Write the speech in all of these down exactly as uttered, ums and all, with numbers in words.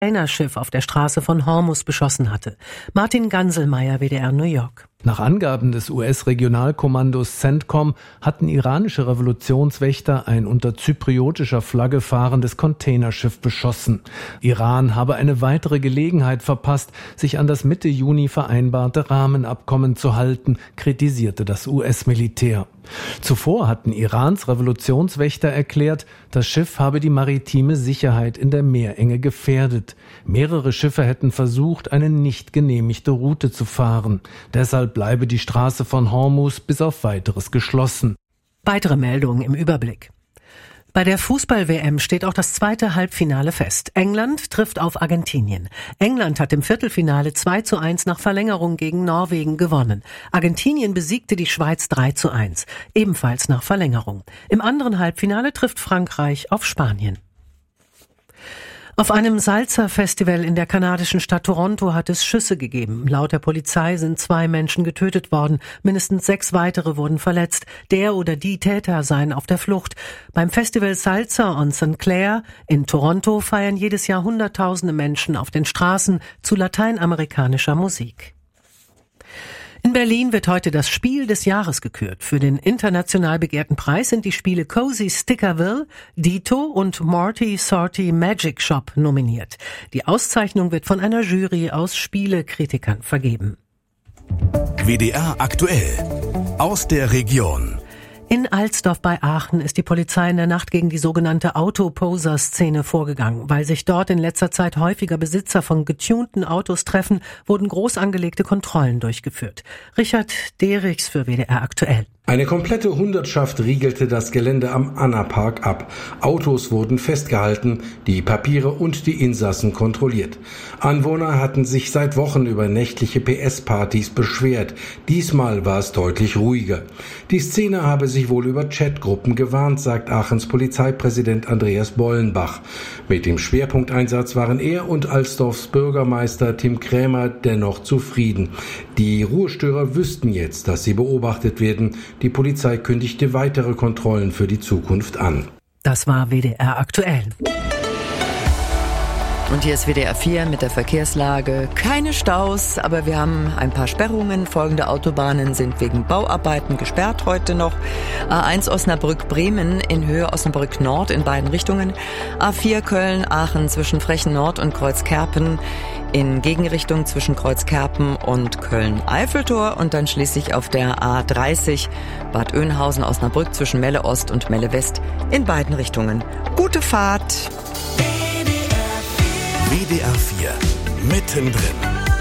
Containerschiff auf der Straße von Hormuz beschossen hatte. Martin Ganselmeier, W D R New York. Nach Angaben des U S-Regionalkommandos CENTCOM hatten iranische Revolutionswächter ein unter zypriotischer Flagge fahrendes Containerschiff beschossen. Iran habe eine weitere Gelegenheit verpasst, sich an das Mitte Juni vereinbarte Rahmenabkommen zu halten, kritisierte das U S-Militär. Zuvor hatten Irans Revolutionswächter erklärt, das Schiff habe die maritime Sicherheit in der Meerenge gefährdet. Mehrere Schiffe hätten versucht, eine nicht genehmigte Route zu fahren. Deshalb bleibe die Straße von Hormuz bis auf Weiteres geschlossen. Weitere Meldungen im Überblick. Bei der Fußball-W M steht auch das zweite Halbfinale fest. England trifft auf Argentinien. England hat im Viertelfinale zwei zu eins nach Verlängerung gegen Norwegen gewonnen. Argentinien besiegte die Schweiz drei zu eins, ebenfalls nach Verlängerung. Im anderen Halbfinale trifft Frankreich auf Spanien. Auf einem Salsa-Festival in der kanadischen Stadt Toronto hat es Schüsse gegeben. Laut der Polizei sind zwei Menschen getötet worden. Mindestens sechs weitere wurden verletzt. Der oder die Täter seien auf der Flucht. Beim Festival Salsa on Saint Clair in Toronto feiern jedes Jahr Hunderttausende Menschen auf den Straßen zu lateinamerikanischer Musik. In Berlin wird heute das Spiel des Jahres gekürt. Für den international begehrten Preis sind die Spiele Cozy Stickerville, Dito und Morty Sorty Magic Shop nominiert. Die Auszeichnung wird von einer Jury aus Spielekritikern vergeben. W D R aktuell aus der Region. In Alsdorf bei Aachen ist die Polizei in der Nacht gegen die sogenannte Autoposer-Szene vorgegangen. Weil sich dort in letzter Zeit häufiger Besitzer von getunten Autos treffen, wurden groß angelegte Kontrollen durchgeführt. Richard Derichs für W D R aktuell. Eine komplette Hundertschaft riegelte das Gelände am Anna-Park ab. Autos wurden festgehalten, die Papiere und die Insassen kontrolliert. Anwohner hatten sich seit Wochen über nächtliche P S-Partys beschwert. Diesmal war es deutlich ruhiger. Die Szene habe sich wohl über Chatgruppen gewarnt, sagt Aachens Polizeipräsident Andreas Bollenbach. Mit dem Schwerpunkteinsatz waren er und Alsdorfs Bürgermeister Tim Krämer dennoch zufrieden. Die Ruhestörer wüssten jetzt, dass sie beobachtet werden. Die Polizei kündigte weitere Kontrollen für die Zukunft an. Das war W D R aktuell. Und hier ist W D R vier mit der Verkehrslage. Keine Staus, aber wir haben ein paar Sperrungen. Folgende Autobahnen sind wegen Bauarbeiten gesperrt heute noch. A eins Osnabrück-Bremen in Höhe Osnabrück-Nord in beiden Richtungen. A vier Köln-Aachen zwischen Frechen-Nord und Kreuzkerpen in Gegenrichtung zwischen Kreuzkerpen und Köln-Eiffeltor. Und dann schließlich auf der A dreißig Bad Oeynhausen-Osnabrück zwischen Melle-Ost und Melle-West in beiden Richtungen. Gute Fahrt! W D R vier mittendrin.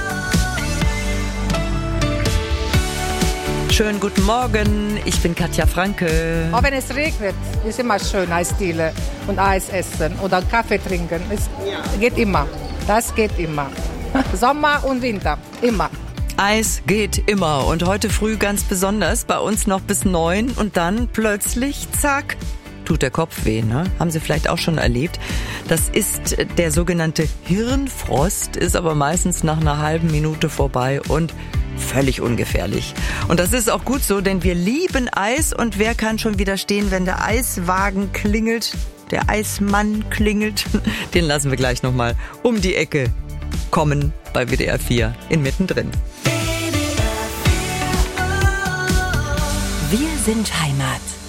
Schönen guten Morgen, ich bin Katja Franke. Auch wenn es regnet, ist immer schön Eisdiele und Eis essen oder Kaffee trinken. Es geht immer, das geht immer. Sommer und Winter, immer. Eis geht immer und heute früh ganz besonders, bei uns noch bis neun und dann plötzlich, zack, tut der Kopf weh, ne? Haben Sie vielleicht auch schon erlebt. Das ist der sogenannte Hirnfrost, ist aber meistens nach einer halben Minute vorbei und völlig ungefährlich. Und das ist auch gut so, denn wir lieben Eis und wer kann schon widerstehen, wenn der Eiswagen klingelt, der Eismann klingelt, den lassen wir gleich nochmal um die Ecke kommen bei W D R vier in Mittendrin. Wir sind Heimat.